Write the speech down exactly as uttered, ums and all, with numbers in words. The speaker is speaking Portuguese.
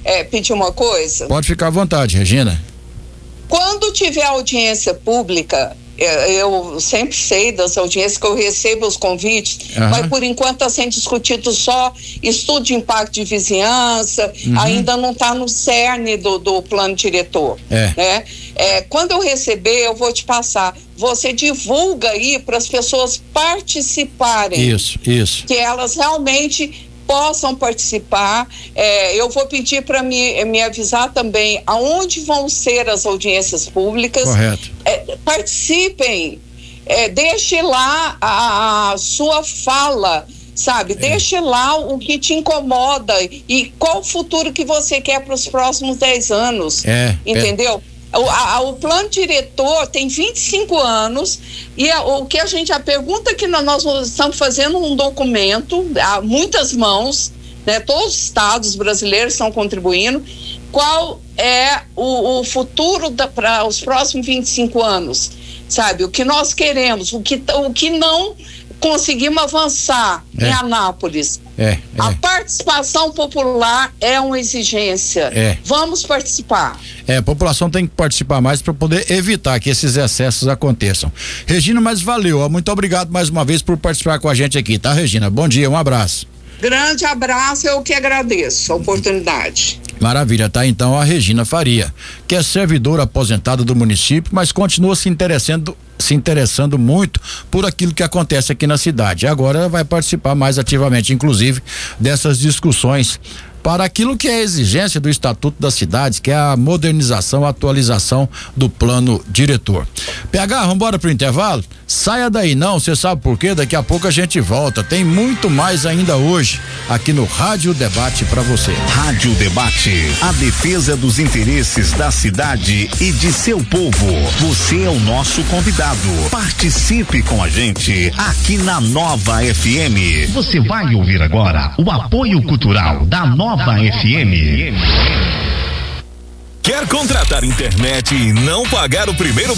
é, pedir uma coisa? Pode ficar à vontade, Regina. Quando tiver audiência pública, eu sempre sei das audiências que eu recebo os convites, uhum. mas por enquanto está sendo discutido só estudo de impacto de vizinhança, uhum. ainda não está no cerne do, do plano diretor. É. Né? É, quando eu receber, eu vou te passar. Você divulga aí para as pessoas participarem. Isso, isso. Que elas realmente possam participar. É, eu vou pedir para me, me avisar também aonde vão ser as audiências públicas. Correto. É, participem, é, deixe lá a, a sua fala, sabe? É. Deixe lá o que te incomoda e qual o futuro que você quer para os próximos dez anos. É. Entendeu? É. O, a, o plano diretor tem vinte e cinco anos e a, o que a gente, a pergunta que nós estamos fazendo um documento, há muitas mãos, né, todos os estados brasileiros estão contribuindo, qual é o, o futuro para os próximos vinte e cinco anos, sabe? O que nós queremos, o que, o que não conseguimos avançar é. em Anápolis. É, é. A participação popular é uma exigência. É. Vamos participar. É, a população tem que participar mais para poder evitar que esses excessos aconteçam. Regina, mas valeu. Muito obrigado mais uma vez por participar com a gente aqui, tá, Regina? Bom dia, um abraço. Grande abraço, eu que agradeço a oportunidade. Maravilha, tá então a Regina Faria, que é servidora aposentada do município, mas continua se interessando se interessando muito por aquilo que acontece aqui na cidade. Agora vai participar mais ativamente, inclusive, dessas discussões para aquilo que é a exigência do Estatuto das Cidades, que é a modernização, a atualização do plano diretor. P H, vamos embora pro intervalo? Saia daí não, você sabe por quê? Daqui a pouco a gente volta. Tem muito mais ainda hoje aqui no Rádio Debate para você. Rádio Debate, a defesa dos interesses da cidade e de seu povo. Você é o nosso convidado. Participe com a gente aqui na Nova F M. Você vai ouvir agora o apoio cultural da Nova F M. Quer contratar internet e não pagar o primeiro